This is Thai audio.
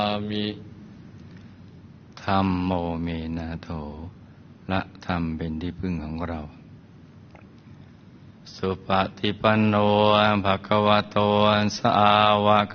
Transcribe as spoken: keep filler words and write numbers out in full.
มิธัมโมเมนะโถละธรรมเป็นที่พึ่งของเราสุปฏิปันโนภะคะวะโตสาวก